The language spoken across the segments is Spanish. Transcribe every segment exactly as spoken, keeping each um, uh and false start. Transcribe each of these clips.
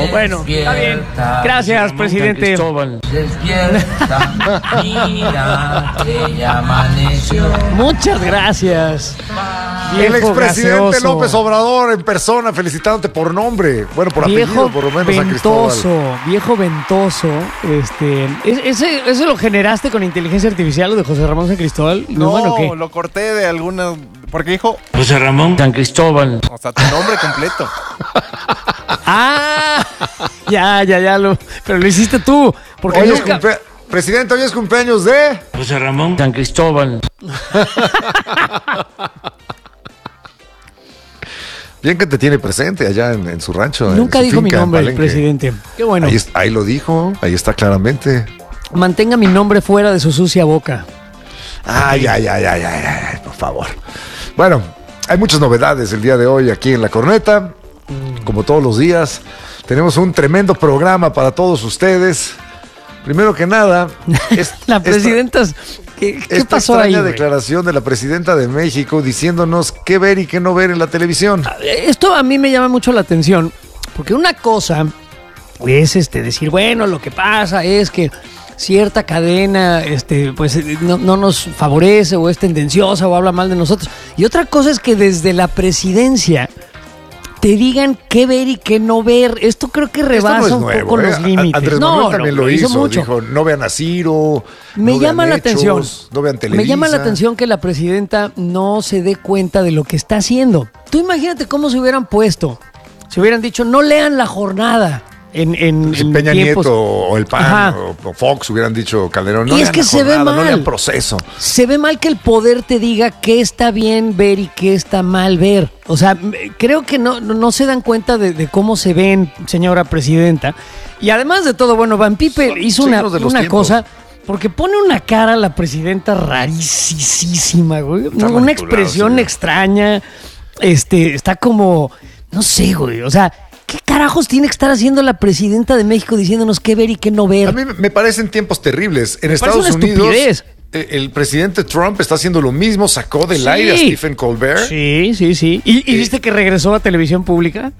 Bueno, está bien. Gracias, presidente. Despierta, mira que ya amaneció. Muchas gracias. El expresidente López Obrador en persona felicitándote por nombre. Bueno, por viejo apellido, por lo menos, ventoso, a Cristóbal. Viejo ventoso. Este, ¿ese, ¿Eso lo generaste con inteligencia artificial, lo de José Ramón San Cristóbal? No, bueno, ¿qué? lo corté de alguna... Porque dijo... José Ramón San Cristóbal. O sea, tu nombre completo. Ah, ya, ya, ya. Lo, pero lo hiciste tú. Porque Hoy es nunca... cumple... Presidente, hoy es cumpleaños de... José Ramón San Cristóbal. Bien que te tiene presente allá en, en su rancho. Nunca su dijo mi finca, nombre el Palenque. presidente. Qué bueno. Ahí, ahí lo dijo, ahí está claramente. Mantenga mi nombre fuera de su sucia boca. Ay, ay, ay, ay, ay, ay, por favor. Bueno, hay muchas novedades el día de hoy aquí en La Corneta. Como todos los días, tenemos un tremendo programa para todos ustedes. Primero que nada, es, La presidenta... ¿Qué, qué esta pasó extraña ahí, güey? declaración de la presidenta de México diciéndonos qué ver y qué no ver en la televisión. Esto a mí me llama mucho la atención, porque una cosa es este decir, bueno, lo que pasa es que cierta cadena este, pues, no, no nos favorece o es tendenciosa o habla mal de nosotros. Y otra cosa es que desde la presidencia te digan qué ver y qué no ver. Esto creo que rebasa Esto no es un nuevo, poco ¿eh? los límites. Andrés no, Manuel también no, lo hizo, mucho. Dijo, no vean a Ciro, Me no llama vean la hechos, atención. no vean Televisa. Me llama la atención que la presidenta no se dé cuenta de lo que está haciendo. Tú imagínate cómo se hubieran puesto. Se hubieran dicho, no lean La Jornada. En, en, Si en Peña tiempos. Nieto o el P A N o, o Fox hubieran dicho Calderón, no Y es lean que La se ve Jornada, mal. no lean Proceso. Se ve mal que el poder te diga qué está bien ver y qué está mal ver. O sea, creo que no, no se dan cuenta de, de cómo se ven, señora presidenta. Y además de todo, bueno, Van Pipe Son hizo una, signos de los una tiempos. cosa, porque pone una cara a la presidenta rarísima, güey. Está Una manipulado, expresión sí. extraña. Este, está como, no sé, güey. O sea, ¿qué carajos tiene que estar haciendo la presidenta de México diciéndonos qué ver y qué no ver? A mí me parecen tiempos terribles. En Me parece Estados una Unidos, estupidez. eh, el presidente Trump está haciendo lo mismo, sacó del Sí. aire a Stephen Colbert. Sí, sí, sí. ¿Y, y Eh. viste que regresó a televisión pública?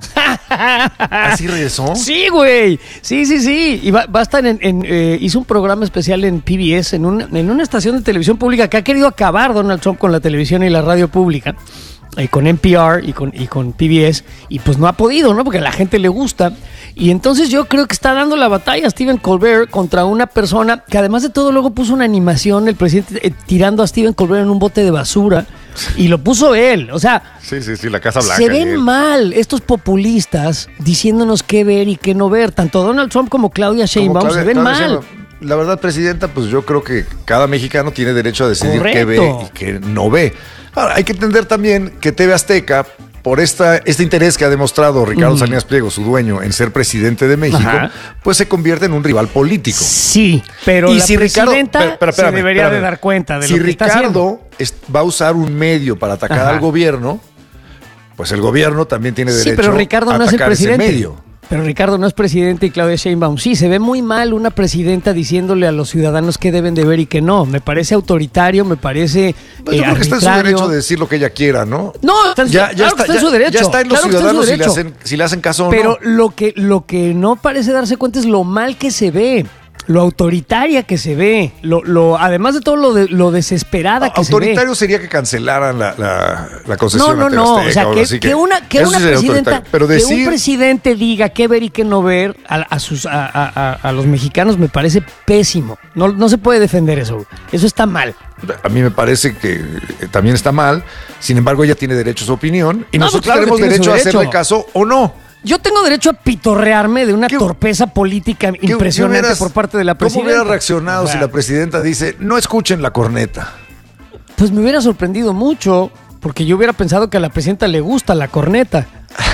¿Así regresó? Sí, güey. Sí, sí, sí. Y va, va a estar en... en, eh, hizo un programa especial en P B S, en, un, en una estación de televisión pública que ha querido acabar Donald Trump con la televisión y la radio pública. Eh, con N P R y con, y con P B S, y pues no ha podido, ¿no? Porque a la gente le gusta. Y entonces yo creo que está dando la batalla Stephen Colbert contra una persona que además de todo luego puso una animación, el presidente eh, tirando a Stephen Colbert en un bote de basura, y lo puso él. O sea, Sí, sí, sí, la Casa Blanca. se y ven él. mal estos populistas diciéndonos qué ver y qué no ver. Tanto Donald Trump como Claudia Como Sheinbaum Claudia- se ven Claudia mal. Sheinbaum. La verdad, presidenta, pues yo creo que cada mexicano tiene derecho a decidir Correcto. qué ve y qué no ve. Ahora, hay que entender también que T V Azteca, por esta, este interés que ha demostrado Ricardo Mm. Salinas Pliego, su dueño, en ser presidente de México, Ajá. pues se convierte en un rival político. Sí, pero Y la si Ricardo- presidenta pero- pero se espérame, debería espérame. de dar cuenta de si lo que está haciendo. Ricardo es- va a usar un medio para atacar Ajá. al gobierno, pues el gobierno también tiene Sí, derecho pero Ricardo a no es el atacar ese presidente. medio. Pero Ricardo no es presidente y Claudia Sheinbaum sí. Se ve muy mal una presidenta diciéndole a los ciudadanos qué deben de ver y qué no. Me parece autoritario, me parece Pues eh, yo creo que está en su arbitrario. derecho de decir lo que ella quiera, ¿no? No, está en su, Ya, ya claro que está, está en ya- su derecho. ya está en los Claro que está en su ciudadanos si le, derecho. hacen, si le hacen caso o Pero no. lo que, lo que no parece darse cuenta es lo mal que se ve, lo autoritaria que se ve, lo, lo, además de todo lo, de, lo desesperada que Autoritario sería que cancelaran la, la, la se ve. concesión. No, no, a no. T V Azteca O sea, o algo que, así, que una, que eso una sí sería presidenta, autoritario. Pero que un decir, presidente diga qué ver y qué no ver a, a sus, a, a- a- a los mexicanos me parece pésimo. No, no se puede defender eso. Eso está mal. a mí me parece que eh, también está mal. Sin embargo, ella tiene derecho a su opinión y No, nosotros claro que tenemos tiene su derecho a hacerle derecho. caso o no. Yo tengo derecho a pitorrearme de una ¿Qué- torpeza política ¿Qué- impresionante qué hubieras- por parte de la ¿Cómo presidenta. hubiera reaccionado O sea, si la presidenta dice, no escuchen la corneta? Pues me hubiera sorprendido mucho, porque yo hubiera pensado que a la presidenta le gusta la corneta.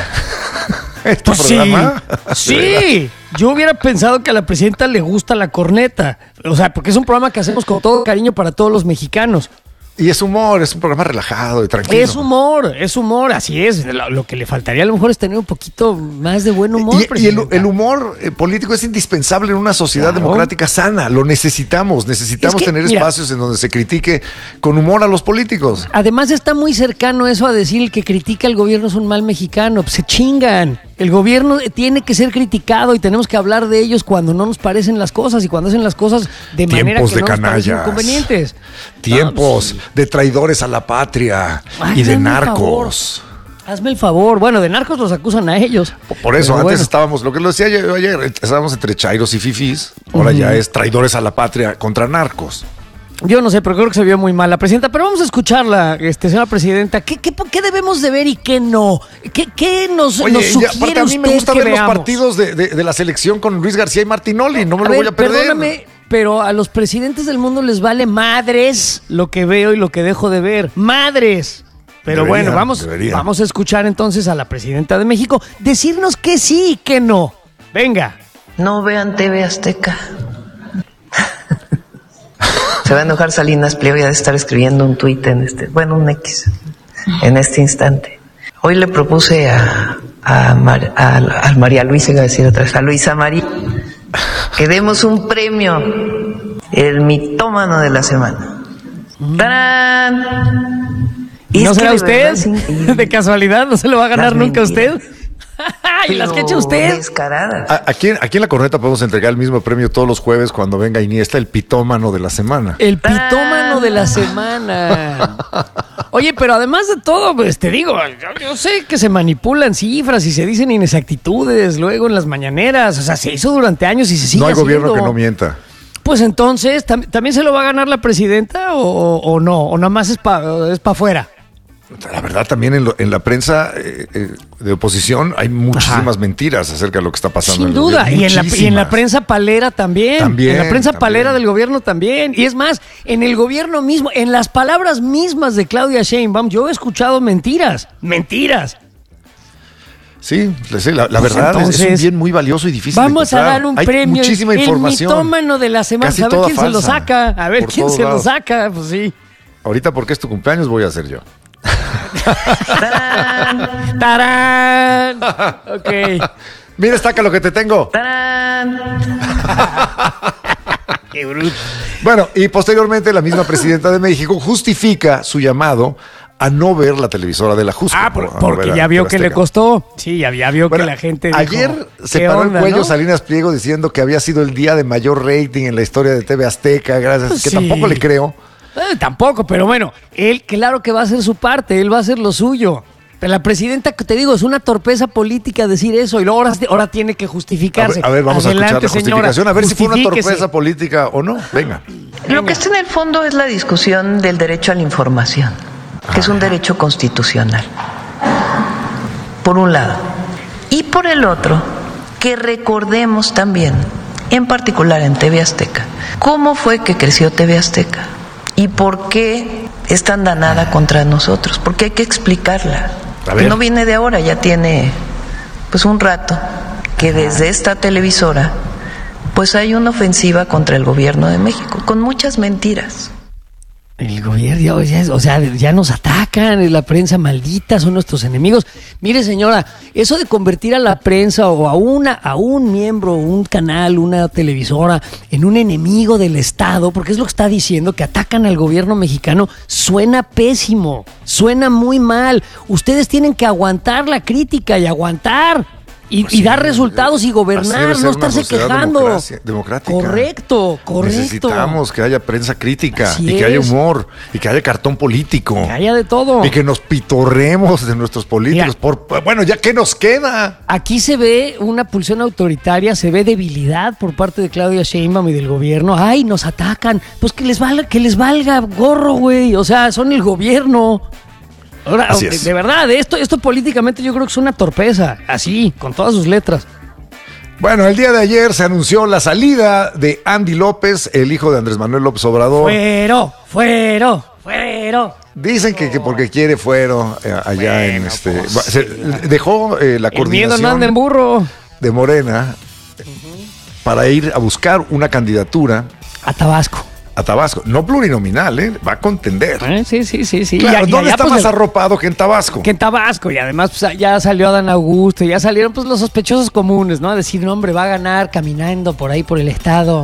¿Este Pues sí, programa? sí. Yo hubiera pensado que a la presidenta le gusta la corneta. O sea, porque es un programa que hacemos con todo cariño para todos los mexicanos. Y es humor, es un programa relajado y tranquilo. Es humor, es humor, así es. Lo, lo que le faltaría a lo mejor es tener un poquito más de buen humor, Y- y, el, presidenta. el humor eh, político es indispensable en una sociedad Claro. democrática sana. Lo necesitamos. Necesitamos Es que, tener mira, espacios en donde se critique con humor a los políticos. Además está muy cercano eso a decir el que critica al gobierno es un mal mexicano. Pues se chingan. El gobierno tiene que ser criticado y tenemos que hablar de ellos cuando no nos parecen las cosas y cuando hacen las cosas de manera Tiempos que de no nos parecen canallas. convenientes. Tiempos No, pues, de traidores a la patria Ay, y de hazme el narcos. favor. Hazme el favor. Bueno, de narcos los acusan a ellos. Por eso, Pero antes bueno. estábamos, lo que lo decía yo ayer, estábamos entre chairos y fifís. Ahora ya es traidores a la patria contra narcos. Yo no sé, pero creo que se vio muy mal la presidenta. Pero vamos a escucharla, este, señora presidenta. ¿Qué, qué, qué debemos de ver y qué no? ¿Qué, qué nos, Oye, nos ya, sugiere aparte a mí me usted gusta que ver veamos? los partidos de, de- de la selección con Luis García y Martinoli. No me A lo ver, voy a perder. perdóname, pero a los presidentes del mundo les vale madres lo que veo y lo que dejo de ver. Madres. Pero Deberían, bueno, vamos, deberían. vamos a escuchar entonces a la presidenta de México decirnos que sí y que no. Venga. No vean T V Azteca. Se va a enojar Salinas Pliego y ha de estar escribiendo un tuit en este, bueno, un X, en este instante. Hoy le propuse a, a, Mar- a, a María Luisa, iba a decir otra vez, a Luisa María, que demos un premio, el mitómano de la semana. ¡Tarán! Y ¿No es que será de usted? verdad es increíble. De casualidad, ¿no se lo va a ganar Las nunca mentiras. usted? ¿Y las que echa Pero usted? descaradas. A- Aquí, aquí en la corneta podemos entregar el mismo premio todos los jueves cuando venga Iniesta, el pitómano de la semana. El pitómano de la semana. Oye, pero además de todo, pues te digo, yo, yo sé que se manipulan cifras y se dicen inexactitudes luego en las mañaneras. O sea, se hizo durante años y se sigue No hay gobierno haciendo. que no mienta. Pues entonces, ¿tam- ¿también se lo va a ganar la presidenta o, o- o no? ¿O nada más es para es pa afuera? La verdad, también en, lo- en la prensa eh, eh, de oposición hay muchísimas Ajá. mentiras acerca de lo que está pasando. Sin en el duda. gobierno. Y en, la, y en la Muchísimas. prensa palera también. También, En la prensa también. palera del gobierno también. Y es más, en el gobierno mismo, en las palabras mismas de Claudia Sheinbaum, yo he escuchado mentiras. Mentiras. Sí, le sé, la, la Pues verdad es- es, un entonces, bien muy valioso y difícil. de Vamos a encontrar. dar un Hay premio. muchísima el información. mitómano de la semana. Casi A ver toda quién se lo falsa. saca. A ver Por quién todos se lo lados. saca. Pues sí. Ahorita, porque es tu cumpleaños, voy a hacer yo. ¡Tarán! ¡Tarán! Ok. Mira, estaca lo que te tengo. ¡Tarán! Qué bruto. Bueno, y posteriormente la misma presidenta de México justifica su llamado a no ver la televisora de la Jusco. Ah, por- a no porque ver a- ya vio a que le Azteca. costó. Sí, ya, ya vio Bueno, que la gente dijo, ayer se ¿qué paró onda, el cuello no? Salinas Pliego diciendo que había sido el día de mayor rating en la historia de T V Azteca, gracias, Pues que sí. tampoco le creo. Eh, tampoco, pero bueno, él claro que va a hacer su parte, él va a hacer lo suyo. Pero la presidenta, que te digo, es una torpeza política decir eso y luego ahora, ahora tiene que A justificarse. ver, a ver, vamos Adelante, a escuchar la señora, justificación, a ver si fue una justifíquese. torpeza política o no. Venga. Lo que está en el fondo es la discusión del derecho a la información, que es un derecho constitucional, por un lado. Y por el otro, que recordemos también, en particular en T V Azteca, cómo fue que creció T V Azteca y por qué es tan danada contra nosotros, porque hay que explicarla. A ver. No viene de ahora, ya tiene pues un rato que desde esta televisora pues hay una ofensiva contra el gobierno de México, con muchas mentiras. El gobierno, ya, ya- o sea, ya nos atacan, la prensa maldita, son nuestros enemigos. Mire, señora, eso de convertir a la prensa o a una, a un miembro, un canal, una televisora, en un enemigo del Estado, porque es lo que está diciendo, que atacan al gobierno mexicano, suena pésimo, suena muy mal. Ustedes tienen que aguantar la crítica y aguantar. Y, Pues y sí, dar resultados y así gobernar, debe ser no una estarse sociedad quejando. democracia- democrática. Correcto, correcto. Necesitamos que haya prensa crítica Así y que haya es. humor y que haya cartón político. Que haya de todo. Y que nos pitorremos de nuestros políticos. Mira. Por, bueno, ya ¿qué nos queda? Aquí se ve una pulsión autoritaria, se ve debilidad por parte de Claudia Sheinbaum y del gobierno. Ay, nos atacan. Pues que les valga, que les valga gorro, güey. O sea, son el gobierno. Ahora, Así de, es. de verdad, esto, esto políticamente yo creo que es una torpeza. Así, con todas sus letras. Bueno, el día de ayer se anunció la salida de Andy López, el hijo de Andrés Manuel López Obrador. Fuero, fuero, fuero. Dicen que, que porque quiere fuero eh, allá Bueno, en este. pues, va- se- dejó eh, la El miedo coordinación no anda en burro. de Morena para ir a buscar una candidatura A Tabasco. a Tabasco. No plurinominal, ¿eh? Va a contender. ¿Eh? Sí, sí, sí, sí. Claro, Y- y ¿dónde allá, está pues, más el- arropado que en Tabasco? Que en Tabasco, y además pues, ya salió Adán Augusto, ya salieron pues los sospechosos comunes, ¿no? A decir, no, hombre, va a ganar caminando por ahí por el estado,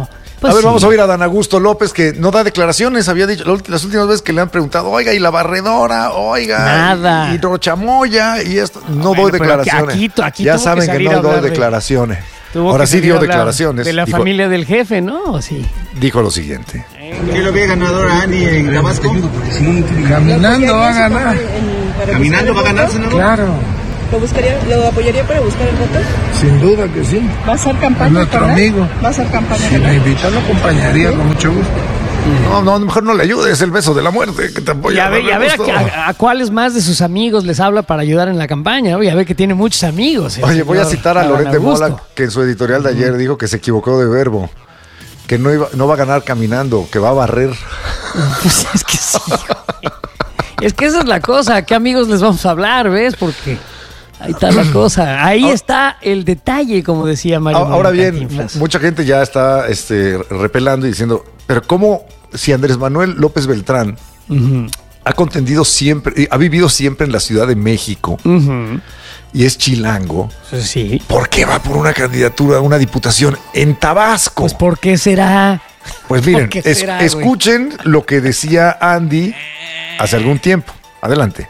Pues a ver, sí. vamos a oír a Dan Augusto López, que no da declaraciones. Había dicho la ulti- las últimas veces que le han preguntado, oiga, y la barredora, oiga, Nada. y, y Rochamoya, y esto. No, bueno, doy pero aquí- declaraciones. aquí tu- aquí ya tuvo que saben que, salir no a doy hablar de- declaraciones. Tuvo Ahora que sí salir dio a hablar declaraciones. De la dijo, familia del jefe, ¿no? Sí. dijo lo siguiente. ¿Qué lo ve ganador a Ani en Tabasco? Caminando va a ganar. ¿Caminando va a ganar, senador? Claro, ¿Lo buscaría, lo apoyaría para buscar el voto? sin duda que sí. ¿Va a hacer campaña? Es nuestro ¿verdad? amigo. ¿Va a hacer campaña? Si me invita, lo acompañaría con mucho gusto. No, no, mejor no le ayudes, el beso de la muerte que te apoya. Ya ve, Dan ya ve a, Augusto. a- a cuáles más de sus amigos les habla para ayudar en la campaña. Ya ve que tiene muchos amigos. el Oye, voy a señor citar a Dan Loret de Augusto. Mola, que en su editorial de ayer dijo que se equivocó de verbo. Que no, iba, no va a ganar caminando, que va a barrer. Pues es que sí. güey. Es que esa es la cosa. ¿Qué amigos les vamos a hablar, ves? Porque ahí está la cosa. Ahí está el detalle, como decía Mario. Ahora Moreno bien, Cantinflas. mucha gente ya está este, repelando y diciendo, pero ¿cómo si Andrés Manuel López Beltrán Ujú, ha contendido siempre, ha vivido siempre en la Ciudad de México ujú. y es chilango, Sí. ¿por qué va por una candidatura a una diputación en Tabasco? Pues ¿por qué será? Pues miren, ¿por qué es- será, güey? escuchen lo que decía Andy hace algún tiempo. Adelante.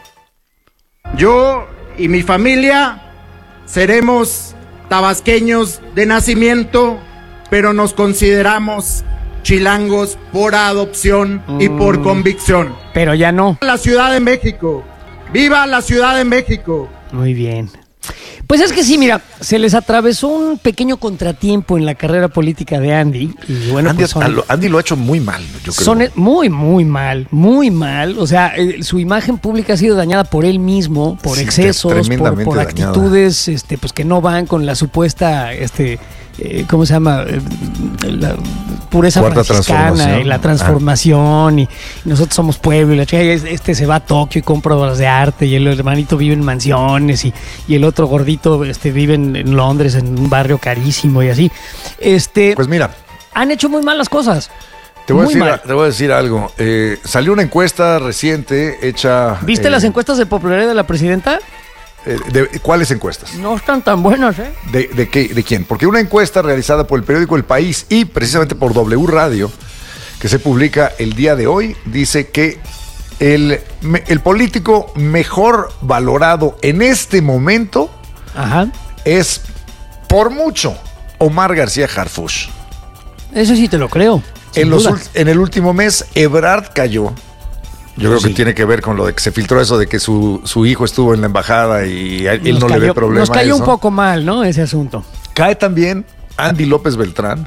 Yo y mi familia seremos tabasqueños de nacimiento, pero nos consideramos chilangos por adopción y por convicción. Pero ya no. La Ciudad de México. ¡Viva la Ciudad de México! Muy bien. Pues es que sí, mira, se les atravesó un pequeño contratiempo en la carrera política de Andy. Y bueno, Andy, pues son, a lo, Andy lo ha hecho muy mal, yo creo. son muy, muy mal, muy mal. O sea, eh, su imagen pública ha sido dañada por él mismo, por Sí, excesos, por, tremendamente por dañada. actitudes este, pues que no van con la supuesta, este, eh, ¿cómo se llama? Eh, la pureza Cuarta franciscana transformación. y la transformación. Y, y nosotros somos pueblo. Y la chica, este se va a Tokio y compra obras de arte. Y el hermanito vive en mansiones. Y, y el otro gordito este, vive en, en Londres, en un barrio carísimo y así. Este, Pues mira, han hecho muy mal las cosas. te voy, a Muy decir, mal. te voy a decir algo. Eh, salió una encuesta reciente hecha... ¿Viste eh, las encuestas de popularidad de la presidenta? eh, de, ¿Cuáles encuestas? No están tan buenas, ¿eh? ¿De, de, qué, ¿De quién? Porque una encuesta realizada por el periódico El País y precisamente por W Radio, que se publica el día de hoy, dice que el, me- el político mejor valorado en este momento Ajá. es, por mucho, Omar García Harfuch. Eso sí te lo creo. sin En, los duda. ult- en el último mes, Ebrard cayó. Yo creo Sí. que tiene que ver con lo de que se filtró eso de que su, su hijo estuvo en la embajada y a él Nos no le cayó- ve problema. Nos a cayó eso. un poco mal, ¿no? Ese asunto. Cae también Andy López Beltrán.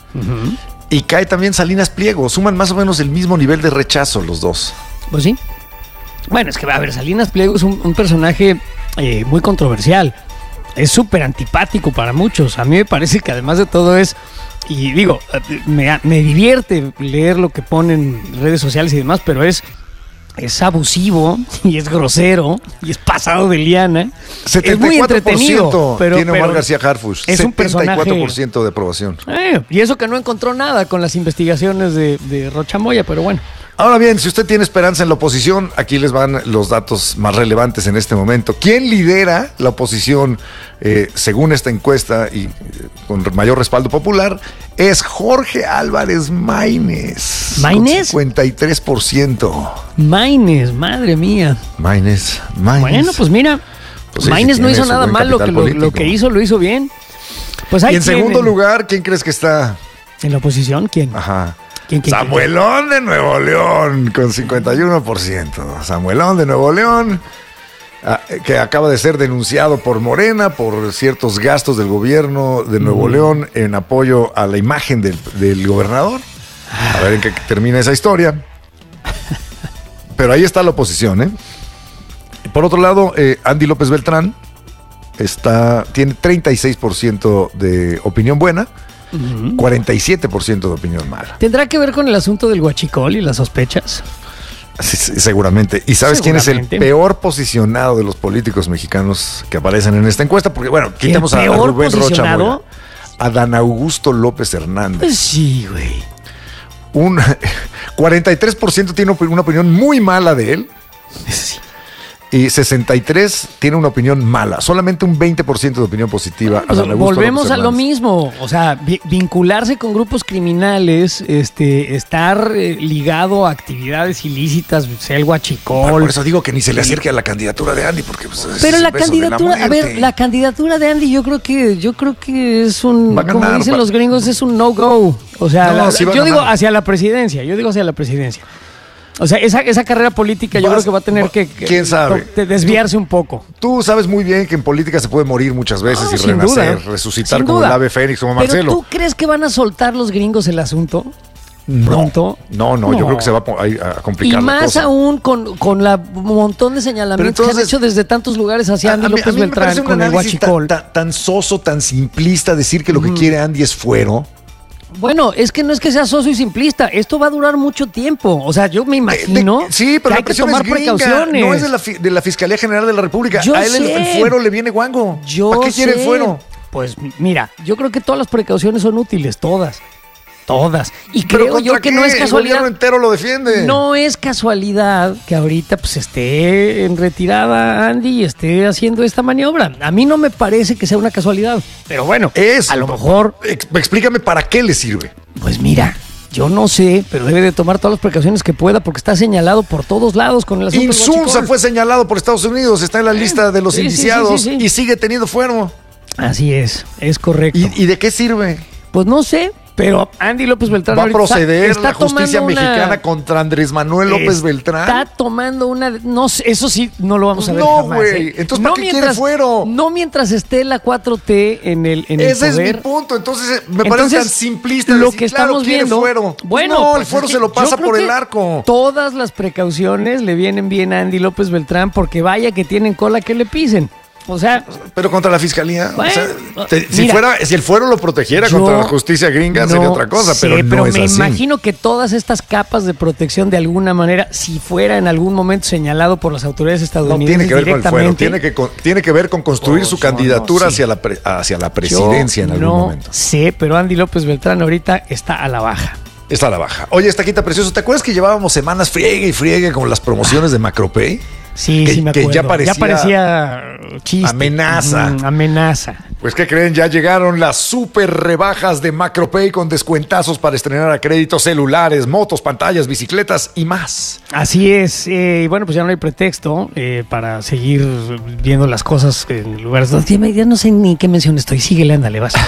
Y cae también Salinas Pliego. Suman más o menos el mismo nivel de rechazo los dos. Pues sí. Bueno, es que, a ver, Salinas Pliego es un, un personaje eh, muy controversial. Es súper antipático para muchos. A mí me parece que además de todo es, y digo, eh, me, me divierte leer lo que ponen en redes sociales y demás, pero es, es abusivo y es grosero y es pasado de liana. Es muy entretenido, pero, tiene Omar pero García Harfuch. es un setenta y cuatro por personaje... ciento de aprobación. Eh, y eso que no encontró nada con las investigaciones de, de Rochamoya, pero bueno. Ahora bien, si usted tiene esperanza en la oposición, aquí les van los datos más relevantes en este momento. ¿Quién lidera la oposición eh, según esta encuesta y eh, con mayor respaldo popular? Es Jorge Álvarez Maínez. ¿Maínez? Con cincuenta y tres por ciento. Maínez, madre mía. Maínez, Maínez. Bueno, pues mira, Pues sí, Maínez sí no tiene hizo su nada buen mal, lo que, capital lo, lo político. que hizo, lo hizo bien. Pues Y ahí en segundo lugar, ¿quién crees que está? ¿En la oposición? ¿Quién? Ajá. ¿Quién, quién, Samuelón de Nuevo León, con cincuenta y uno por ciento. Samuelón de Nuevo León, ah, que acaba de ser denunciado por Morena por ciertos gastos del gobierno de Nuevo Mm. León en apoyo a la imagen del, del gobernador. A ver en qué termina esa historia. Pero ahí está la oposición, ¿eh? Y por otro lado, eh, Andy López Beltrán está, tiene treinta y seis por ciento de opinión buena, cuarenta y siete por ciento de opinión mala. ¿Tendrá que ver con el asunto del huachicol y las sospechas? Sí, sí, seguramente. ¿Y sabes quién es el Seguramente. peor posicionado de los políticos mexicanos que aparecen en esta encuesta? Porque, bueno, quitemos a peor Rubén Rocha posicionado? Moya. A Dan Augusto López Hernández. Pues sí, güey. Un cuarenta y tres por ciento tiene opi- una opinión muy mala de él. Sí. y sesenta y tres tiene una opinión mala. Solamente un veinte por ciento de opinión positiva. Pues Adán Augusto volvemos López a lo Hernández. mismo, o sea, vi- vincularse con grupos criminales, este, estar eh, ligado a actividades ilícitas, sea el huachicol. Por, por eso digo que ni se le acerque a la candidatura de Andy, porque pues, es Pero el la beso de candidatura, a muerte. ver, la candidatura de Andy, yo creo que, yo creo que es un, Va a ganar, como dicen va- los gringos, es un no-go. O sea, No, la- sí va a yo digo ganar. hacia la presidencia, yo digo hacia la presidencia. O sea, esa, esa carrera política yo Vas- creo que va a tener va- que, que- ¿quién sabe? to- desviarse un poco. Tú sabes muy bien que en política se puede morir muchas veces No, y sin renacer, duda, resucitar sin como duda. el ave fénix, como Pero Marcelo. ¿tú crees que van a soltar los gringos el asunto? No, pronto? no, no, yo creo que se va a, po- a- a Y complicar la más cosa. aún con, con la montón de señalamientos Pero entonces- que han hecho desde tantos lugares hacia A- Andy a mí- a López mí me Beltrán parece un con el análisis tan, huachicol. tan- tan soso, tan simplista decir que lo que quiere Andy es fuero. Bueno, es que no es que sea soso y simplista, esto va a durar mucho tiempo. O sea, yo me imagino De- sí, pero que la hay que presión tomar es gringa, precauciones. no es de la, fi- de la Fiscalía General de la República. Yo A él el, sé. el fuero le viene guango. Yo ¿Para qué quiere el sé. fuero? Pues mira, yo creo que todas las precauciones son útiles, todas. Todas. Y ¿Pero creo yo contra que qué? no es El casualidad. gobierno entero lo defiende. No es casualidad que ahorita pues esté en retirada Andy y esté haciendo esta maniobra. A mí no me parece que sea una casualidad. Pero bueno, Es. a lo mejor, Ex- Explícame para qué le sirve. pues mira, yo no sé, pero debe de tomar todas las precauciones que pueda porque está señalado por todos lados con el asunto del Insulza huachicol. fue señalado por Estados Unidos, está en la lista de los Sí, sí, indiciados sí, sí, sí. y sigue teniendo fuero. Así es, es correcto. ¿Y, y de qué sirve? Pues no sé, pero Andy López Beltrán ¿Va a ahorita está- proceder está la justicia tomando una- mexicana contra Andrés Manuel López Beltrán? Está tomando una... No sé, eso sí, no lo vamos a ver No, jamás. güey. ¿eh? Entonces, no ¿para qué quiere mientras- fuero? No mientras esté la cuatro T en el, en el Ese es poder. mi punto. Entonces, me parece Entonces, tan simplista lo decir, que claro, estamos quiere viendo... fuero. Pues Bueno, no, pues el fuero es se que lo yo pasa creo por que el arco. Todas las precauciones le vienen bien a Andy López Beltrán porque vaya que tienen cola que le pisen. O sea, Pero contra la fiscalía. Bueno, o sea, te- si, mira, fuera, si el fuero lo protegiera yo contra la justicia gringa, sería no otra cosa, sé, pero no pero es me así. imagino que todas estas capas de protección de alguna manera, si fuera en algún momento señalado por las autoridades No estadounidenses tiene que ver con el fuero, directamente, tiene que, con- tiene que ver con construir Pues su yo candidatura no sé. hacia, la pre- hacia la presidencia yo en algún no momento. sé, pero Andy López Beltrán ahorita está a la baja. Está a la baja. Oye, Estaquita Precioso, ¿te acuerdas que llevábamos semanas friegue y friegue con las promociones de Macropay? Sí, Que- sí me que acuerdo. ya parecía- parecía chiste. Amenaza. Mm, amenaza. Pues, ¿qué creen? Ya llegaron las super rebajas de Macropay con descuentazos para estrenar a crédito celulares, motos, pantallas, bicicletas y más. Así es. eh, y bueno, pues ya no hay pretexto eh, para seguir viendo las cosas en lugares donde ya, me- ya no sé ni qué mención estoy. Síguele, ándale, vas.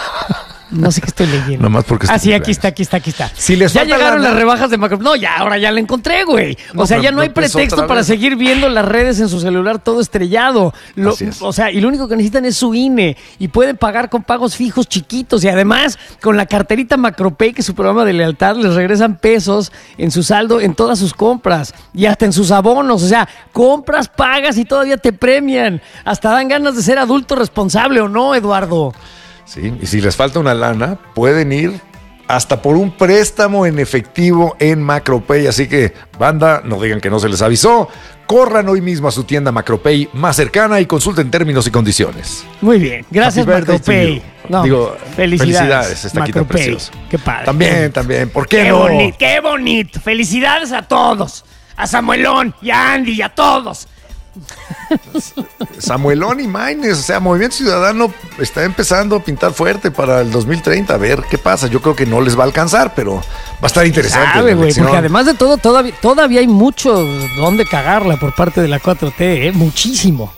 No sé qué estoy leyendo. Nomás porque es Ah, tu sí, aquí cumpleaños. está, aquí está, aquí está. Si les ya falta llegaron lana- las rebajas de Macro. No, ya, ahora ya la encontré, güey. No, o sea, pero ya no hay no, pues, pretexto otra para vez. seguir viendo las redes en su celular todo estrellado. Lo- Así es. o sea, y lo único que necesitan es su I N E y pueden pagar con pagos fijos chiquitos y además con la carterita Macropay, que es su programa de lealtad, les regresan pesos en su saldo en todas sus compras y hasta en sus abonos. O sea, compras, pagas y todavía te premian. Hasta dan ganas de ser adulto responsable, ¿o no, Eduardo? Sí, y si les falta una lana, pueden ir hasta por un préstamo en efectivo en Macropay. Así que, banda, no digan que no se les avisó. Corran hoy mismo a su tienda Macropay más cercana y consulten términos y condiciones. Muy bien, gracias Happy birthday to Macropay. you. No, Digo, felicidades, felicidades, Estaquita Macropay. Precioso. Qué padre. También, también, ¿por qué, Qué no? bonito, qué bonito. Felicidades a todos. A Samuelón y a Andy y a todos. Samuelón y Maines, o sea, Movimiento Ciudadano está empezando a pintar fuerte para el dos mil treinta. A ver qué pasa. Yo creo que no les va a alcanzar, pero va a estar interesante. Sabe, la güey, elección. porque además de todo, todavía, todavía hay mucho donde cagarla por parte de la cuatro T, ¿eh? Muchísimo.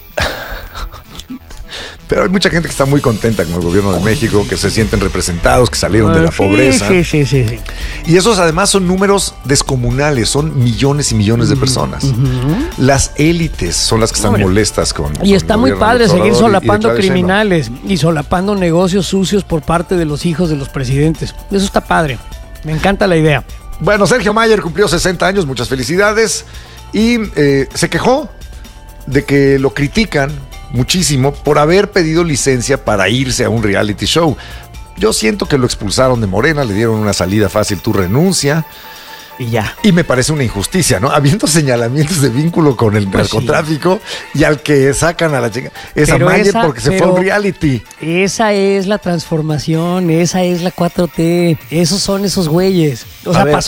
Pero hay mucha gente que está muy contenta con el gobierno de México, que se sienten representados, que salieron de la Sí, pobreza. Sí, sí, sí, sí. Y esos además son números descomunales, son millones y millones de personas. Las élites son las que están Hombre. molestas con. Y con está el muy gobierno padre de López seguir Obrador y- y de solapando Claudia Sheinbaum. criminales y solapando negocios sucios por parte de los hijos de los presidentes. Eso está padre. Me encanta la idea. Bueno, Sergio Mayer cumplió sesenta años, muchas felicidades. Y eh, se quejó de que lo critican muchísimo por haber pedido licencia para irse a un reality show. Yo siento que lo expulsaron de Morena, le dieron una salida fácil, tú renuncia. Y ya. Y me parece una injusticia, ¿no? Habiendo señalamientos de vínculo con el Pues narcotráfico y al que sacan a la chica. Es a Pero Mayer esa- porque se pero- fue a un reality. Esa es la transformación, esa es la cuatro T, esos son esos güeyes. O A sea, ver. pasó la,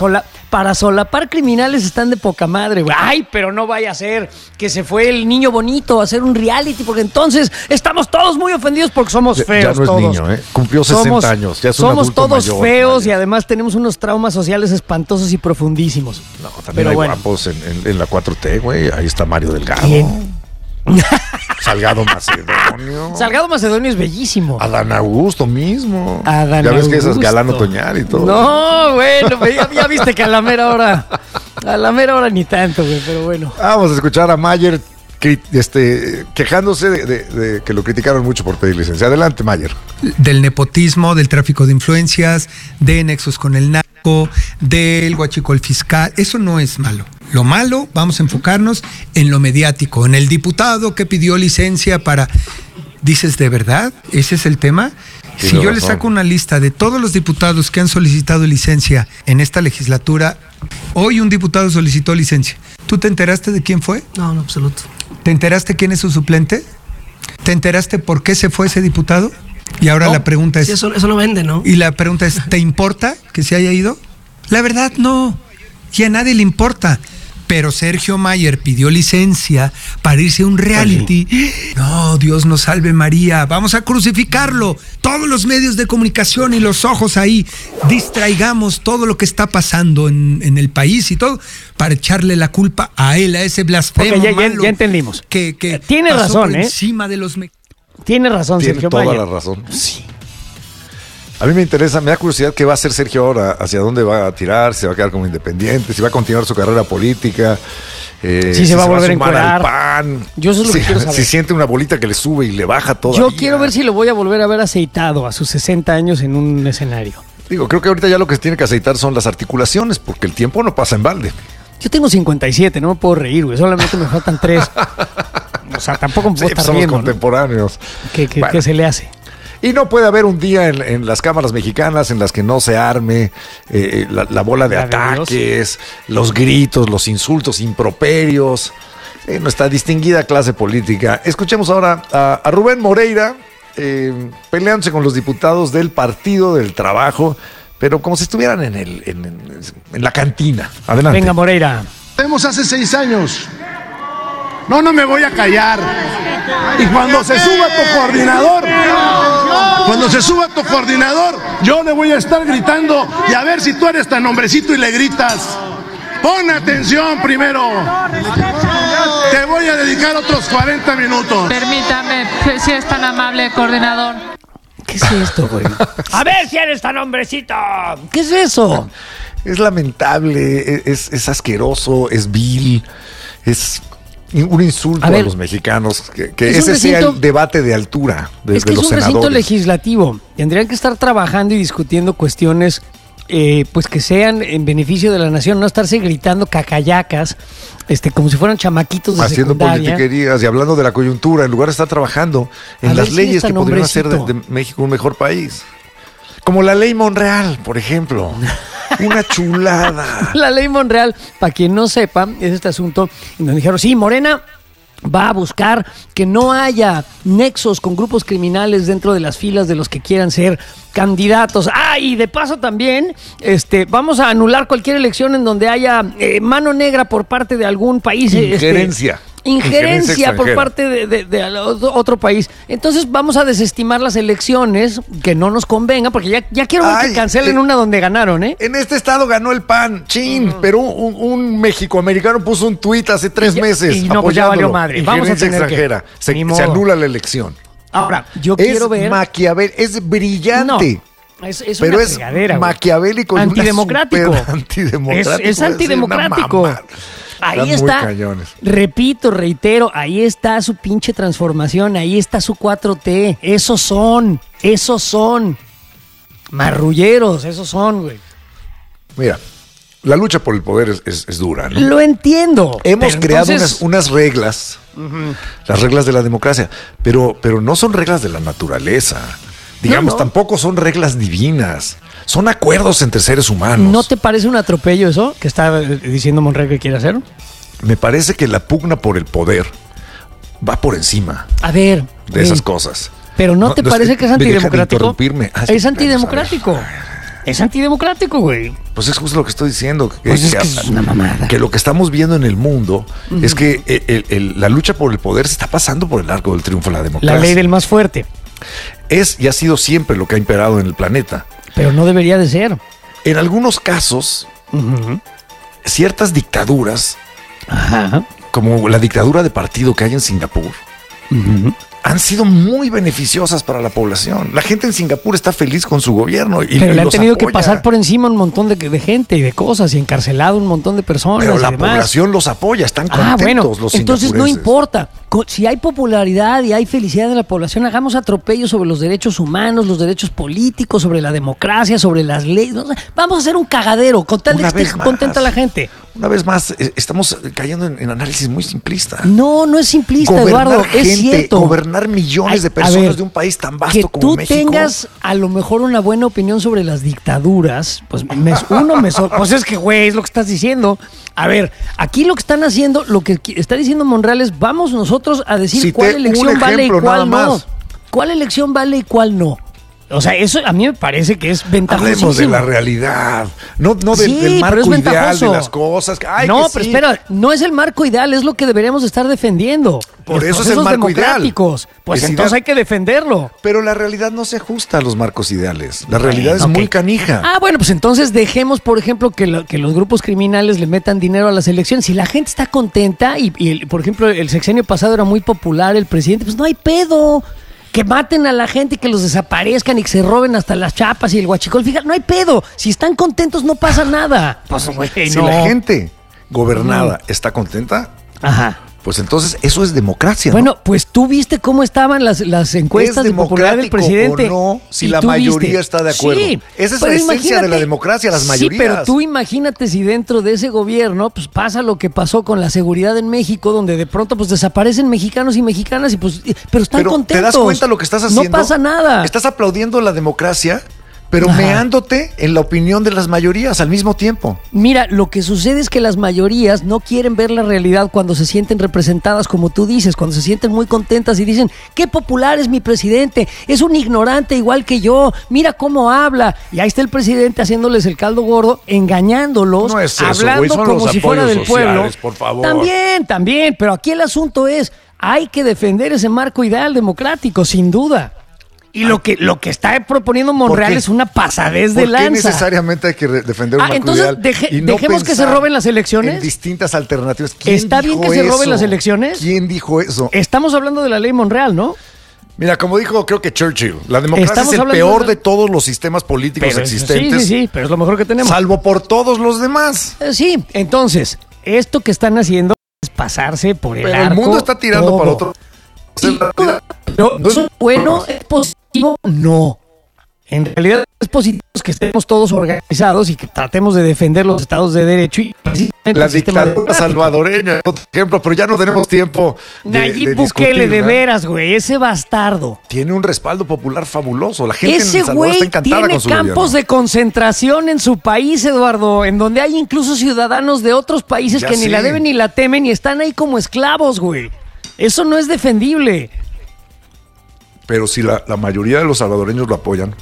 para solapar criminales están de poca madre, güey. Ay, pero no vaya a ser que se fue el niño bonito a hacer un reality, porque entonces estamos todos muy ofendidos porque somos Ya- feos ya no es todos. niño, ¿eh? Cumplió sesenta Somos- años, ya es un Somos adulto todos mayor, feos Mayer. y además tenemos unos traumas sociales espantosos y profundísimos. No, también Pero hay bueno. guapos en, en- en la cuatro T, güey. Ahí está Mario Delgado. ¿Quién? Salgado Macedonio. Salgado Macedonio es bellísimo. Adán Augusto mismo. Adán ya ves que ese es Augusto. Galán Otoñal y todo. No, bueno, ya, ya viste que a la mera hora, a la mera hora ni tanto, güey, pero bueno. Vamos a escuchar a Mayer cri- este, quejándose de, de- de que lo criticaron mucho por pedir licencia. Adelante, Mayer. Del nepotismo, del tráfico de influencias, de nexos con el narco, del guachicol fiscal. Eso no es malo. Lo malo, vamos a enfocarnos en lo mediático, en el diputado que pidió licencia para... ¿Dices de verdad? ¿Ese es el tema? Tienes Si yo le razón. saco una lista de todos los diputados que han solicitado licencia en esta legislatura, hoy un diputado solicitó licencia. ¿Tú te enteraste de quién fue? No, en absoluto. ¿Te enteraste quién es su suplente? ¿Te enteraste por qué se fue ese diputado? Y ahora No, la pregunta es... sí, eso, eso no vende, ¿no? Y la pregunta es, ¿te importa que se haya ido? La verdad, no. Y a nadie le importa. Pero Sergio Mayer pidió licencia para irse a un reality. No, Dios nos salve María. Vamos a crucificarlo. Todos los medios de comunicación y los ojos ahí. Distraigamos todo lo que está pasando en, en el país y todo para echarle la culpa a él, a ese blasfemo Ok, ya- ya- malo ya entendimos. Que, que Tiene pasó razón, por ¿eh? encima de los me- Tiene razón, Tiene Sergio toda Mayer. la razón. Sí. A mí me interesa, me da curiosidad qué va a hacer Sergio ahora, hacia dónde va a tirar, si va a quedar como independiente, si va a continuar su carrera política, eh, Sí, se va a volver a sumar al encuerar. PAN. Yo eso es lo que si, quiero saber. si siente una bolita que le sube y le baja todo. Yo quiero ver si lo voy a volver a ver aceitado a sus sesenta años en un escenario. Digo, creo que ahorita ya lo que se tiene que aceitar son las articulaciones, porque el tiempo no pasa en balde. Yo tengo cincuenta y siete, no me puedo reír, güey. Solamente me faltan tres. O sea, tampoco me Sí, puedo pues estar somos riendo, ¿no? contemporáneos. ¿Qué, qué- Bueno. qué se le hace? Y no puede haber un día en, en las cámaras mexicanas en las que no se arme eh, la, la bola de La de ataques, los gritos, los insultos, improperios, eh, nuestra distinguida clase política. Escuchemos ahora a, a Rubén Moreira eh, peleándose con los diputados del Partido del Trabajo, pero como si estuvieran en, el, en, en- en la cantina. Adelante. Venga, Moreira. Tenemos hace seis años. No, no me voy a callar. Y cuando se suba tu coordinador, cuando se suba tu coordinador, yo le voy a estar gritando y a ver si tú eres tan hombrecito y le gritas. Pon atención primero. Te voy a dedicar otros cuarenta minutos. Permítame, si es tan amable, coordinador. ¿Qué es esto, güey? A ver si eres tan hombrecito. ¿Qué es eso? Es lamentable, es, es asqueroso, es vil, es un insulto A a, ver, los mexicanos. Que, que es un ese sea recinto- el debate de altura de, Es que de es los un recinto senadores. legislativo. Tendrían que estar trabajando y discutiendo cuestiones eh, pues que sean en beneficio de la nación, no estarse gritando cacayacas, este, como si fueran chamaquitos de Haciendo secundaria. politiquerías y hablando de la coyuntura, en lugar de estar trabajando en A las ver si leyes es tan que podrían hacer de, hombrecito. de México un mejor país. Como la ley Monreal, por ejemplo. Una chulada. La ley Monreal, para quien no sepa, es este asunto en donde dijeron, sí, Morena va a buscar que no haya nexos con grupos criminales dentro de las filas de los que quieran ser candidatos. Ah, y de paso también, este, vamos a anular cualquier elección en donde haya eh, mano negra por parte de algún país. eh, este, Injerencia. Injerencia, Injerencia por extranjera. parte de, de- de otro país. Entonces vamos a desestimar las elecciones que no nos convenga, porque ya, ya quiero ver Ay, que cancelen eh, una donde ganaron, ¿eh? En este estado ganó el P A N, chin, pero un, un mexicoamericano puso un tuit hace tres Y ya- meses. y no, pues ya valió apoyándolo. madre. Vamos a Injerencia tener que- extranjera. Se, Ni se modo. anula la elección. Ahora, yo es quiero ver... Maquiavel, es brillante. No, es, es pero una es fregadera, güey. maquiavélico y una Antidemocrático. super antidemocrático. Es, es una antidemocrático. mamada. Ahí Están muy está. cañones. Repito, reitero, ahí está su pinche transformación, ahí está su cuatro T. Esos son, esos son. Marrulleros, esos son, güey. Mira, la lucha por el poder es, es- es dura, ¿no? Lo entiendo. Hemos pero creado entonces- unas, unas reglas, las reglas de la democracia, pero, pero no son reglas de la naturaleza. Digamos, No, no. tampoco son reglas divinas. Son acuerdos entre seres humanos. ¿No te parece un atropello eso que está eh, diciendo Monreal que quiere hacer? Me parece que la pugna por el poder va por encima A ver. de eh, esas cosas. Pero ¿no, te no, parece es- que es me deja de antidemocrático? interrumpirme. Ah, Es sí, antidemocrático. Es antidemocrático, güey. Pues es justo lo que estoy diciendo. Que, Pues es que, que es una mamada. que lo que estamos viendo en el mundo Ujú. es que el- el- el- la lucha por el poder se está pasando por el arco del triunfo de la democracia. La ley del más fuerte. Es y ha sido siempre lo que ha imperado en el planeta. Pero no debería de ser. En algunos casos, Ujú. ciertas dictaduras, Ajá. como la dictadura de partido que hay en Singapur, Ujú. han sido muy beneficiosas para la población. La gente en Singapur está feliz con su gobierno. Y, Pero y le han los tenido que apoya. pasar por encima un montón de, de gente y de cosas y encarcelado un montón de personas. Pero y la demás. población los apoya, están contentos Ah, bueno, los entonces no singapurenses. importa. Co- Si hay popularidad y hay felicidad de la población, hagamos atropellos sobre los derechos humanos, los derechos políticos, sobre la democracia, sobre las leyes. No sé, vamos a hacer un cagadero con tal de Una que vez esté más. contenta la gente. Una vez más, eh, estamos cayendo en, en análisis muy simplistas. No, no es simplista, Gobernar Eduardo, es gente, cierto. gobernar millones Ay, de a personas ver, de un país tan que vasto como tú México. tengas a lo mejor una buena opinión sobre las dictaduras, pues me- uno me sor- pues es que güey, es lo que estás diciendo. A ver, aquí lo que están haciendo, lo que qui- está diciendo Monreal es vamos nosotros a decir Cité cuál un elección vale y ejemplo, nada cuál no. más. ¿Cuál elección vale y cuál no? O sea, eso a mí me parece que es ventajosísimo. Hablemos de la realidad, no, no del, Sí, del pero marco es ideal de ventajoso. las cosas. Ay, no, que pero sí. espera, no es el marco ideal, es lo que deberíamos de estar defendiendo. Por Los eso es el procesos marco ideal. democráticos. Pues Es entonces ideal. hay que defenderlo. Pero la realidad no se ajusta a los marcos ideales. La realidad es Ok. muy canija. Ah, bueno, pues entonces dejemos, por ejemplo, que, lo- que los grupos criminales le metan dinero a las elecciones. Si la gente está contenta y, y el- por ejemplo, el sexenio pasado era muy popular el presidente, pues no hay pedo. Que maten a la gente y que los desaparezcan y que se roben hasta las chapas y el huachicol. Fíjate, no hay pedo. Si están contentos no pasa nada. Pues, güey, si no. la gente gobernada está contenta, Ajá. pues entonces eso es democracia. ¿no? Bueno, pues tú viste cómo estaban las, las encuestas ¿Es de popularidad del democrático presidente. o no si Y la tú mayoría viste. está de acuerdo? Sí, Esa es pero la esencia de la imagínate- democracia, las Sí, mayorías. pero tú imagínate si dentro de ese gobierno pues pasa lo que pasó con la seguridad en México, donde de pronto pues desaparecen mexicanos y mexicanas y pues y- pero están Pero contentos. ¿te das cuenta lo que estás haciendo? No pasa nada. Estás aplaudiendo la democracia, pero Ajá. meándote en la opinión de las mayorías al mismo tiempo. Mira, lo que sucede es que las mayorías no quieren ver la realidad cuando se sienten representadas, como tú dices, cuando se sienten muy contentas y dicen, qué popular es mi presidente, es un ignorante igual que yo, mira cómo habla. Y ahí está el presidente haciéndoles el caldo gordo, engañándolos, No es eso, hablando güey, son como los si fuera apoyos del pueblo. sociales, por favor. También, también, pero aquí el asunto es, hay que defender ese marco ideal democrático, sin duda. Y lo que, lo que está proponiendo Monreal qué? es una pasadez de ¿Por qué lanza. necesariamente hay que re- defender un Ah, marco entonces ideal deje- y no dejemos que se pensar roben las elecciones? en distintas alternativas? ¿Quién ¿Está bien dijo que se roben eso? las elecciones? ¿Quién dijo eso? Estamos hablando de la ley Monreal, ¿no? Mira, como dijo creo que Churchill, la democracia Estamos es el hablando peor de- de todos los sistemas políticos Pero- existentes, Sí, sí, sí, pero es lo mejor que tenemos. salvo por todos los demás. Eh, Sí, entonces, esto que están haciendo es pasarse por el Pero el arco mundo está tirando todo. para otro. Sí, pero ¿eso es bueno? ¿Es positivo? No. En realidad es positivo que estemos todos organizados y que tratemos de defender los estados de derecho y precisamente La el sistema dictadura salvadoreña, otro ejemplo, pero ya no tenemos tiempo de, Nayib de Bukele, discutir, de ¿no? veras, güey, ese bastardo. Tiene un respaldo popular fabuloso. La gente en Ese El Salvador güey está encantada tiene con su campos gobierno. de concentración en su país, Eduardo, en donde hay incluso ciudadanos de otros países Ya que ni sé. la deben ni la temen y están ahí como esclavos, güey. Eso no es defendible. Pero si la, la mayoría de los salvadoreños lo apoyan,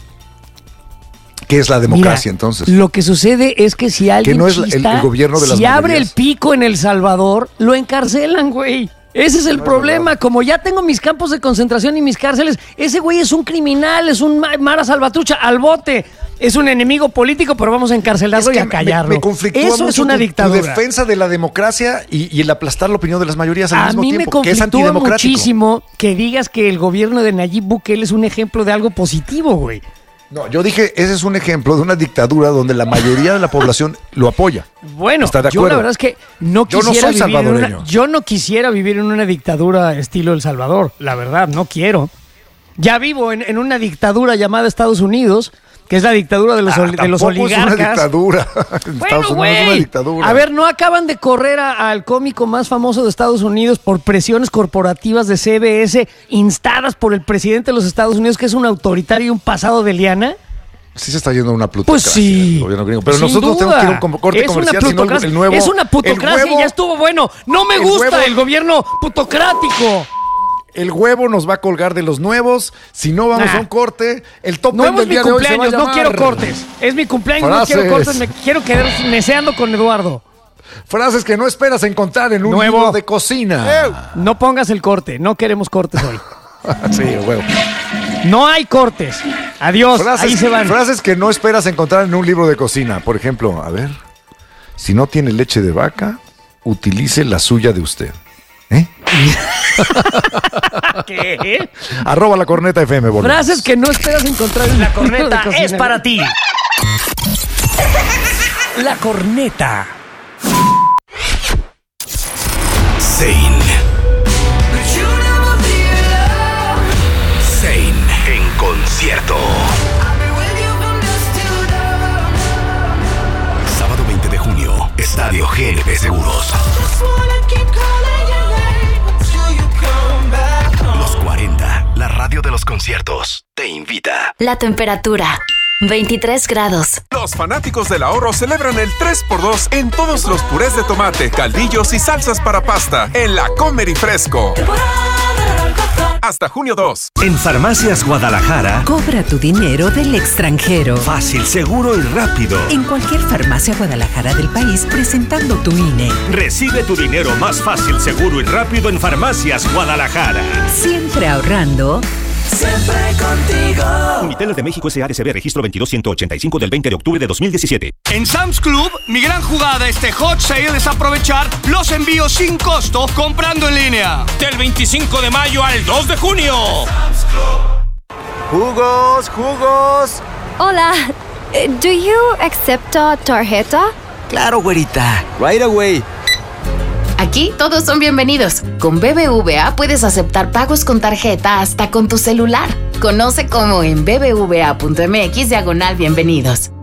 ¿qué es la democracia Mira, entonces? Lo que sucede es que si alguien no es el- chista, el gobierno de las si abre el mayorías. pico en El Salvador, lo encarcelan, güey. Ese es el problema. Como ya tengo mis campos de concentración y mis cárceles, ese güey es un criminal, es un ma- Mara Salvatrucha, al bote. Es un enemigo político, pero vamos a encarcelarlo Es que y a me- callarlo. Me, conflictúa Eso mucho es una tu, tu dictadura. defensa de la democracia y, y el aplastar la opinión de las mayorías al A mismo mí me tiempo, que es conflictúa antidemocrático. muchísimo que digas que el gobierno de Nayib Bukele es un ejemplo de algo positivo, güey. No, yo dije, ese es un ejemplo de una dictadura donde la mayoría de la población lo apoya. Bueno, ¿Está de yo acuerdo? la verdad es que no Yo no quisiera soy vivir en salvadoreño. una, yo no quisiera vivir en una dictadura estilo El Salvador, la verdad, no quiero. Ya vivo en, en una dictadura llamada Estados Unidos, que es la dictadura de los, Ah, ol- de los tampoco oligarcas. es una dictadura. Bueno, Estados Unidos es una güey. dictadura. A ver, ¿no acaban de correr a- al cómico más famoso de Estados Unidos por presiones corporativas de C B S instadas por el presidente de los Estados Unidos, que es un autoritario y un pasado de liana? Sí se está yendo a una plutocracia. Pues sí. el gobierno gringo. Pero Sin nosotros duda. tenemos que ir a un com- corte Es una comercial, si no el, plutocracia. el nuevo... Es una putocracia el huevo- y ya estuvo bueno. No me el gusta huevo- el gobierno putocrático. El huevo nos va a colgar de los nuevos. Si no vamos Nah. a un corte, el top Nuevo ten es del mi día de hoy se va a cumpleaños, no llamar. quiero cortes. Es mi cumpleaños, Frases. no quiero cortes. Me quiero quedar neceando con Eduardo. Frases que no esperas encontrar en un Nuevo. libro de cocina. No pongas el corte, no queremos cortes hoy. Sí, huevo. No hay cortes. Adiós, Frases, ahí se van. frases que no esperas encontrar en un libro de cocina. Por ejemplo, a ver. Si no tiene leche de vaca, utilice la suya de usted. ¿Eh? ¿Qué? Arroba la corneta F M, volvemos. Frases que no esperas encontrar en La un libro de corneta cocina. es para ti. La corneta. Zayn. Zayn en concierto. Sábado veinte de junio, Estadio G N P Seguros. Los cuarenta, la radio de los conciertos, te invita. La temperatura, veintitrés grados. Los fanáticos del ahorro celebran el tres por dos en todos los purés de tomate, caldillos y salsas para pasta en la Comer y Fresco. Hasta junio dos. En Farmacias Guadalajara, Cobra tu dinero del extranjero. fácil, seguro y rápido. En cualquier farmacia Guadalajara del país presentando tu I N E. Recibe tu dinero más fácil, seguro y rápido en Farmacias Guadalajara. Siempre ahorrando. Siempre contigo. Uniteles de México S A D C B registro veintidós ciento ochenta y cinco del veinte de octubre de dos mil diecisiete. En Sam's Club, mi gran jugada este hot sale es aprovechar los envíos sin costo comprando en línea. Del veinticinco de mayo al dos de junio. Jugos, jugos. Hola, eh, do you accept a tarjeta? Claro, güerita. Right away. Aquí todos son bienvenidos. Con B B V A puedes aceptar pagos con tarjeta hasta con tu celular. Conoce cómo en bbva punto mx diagonal bienvenidos.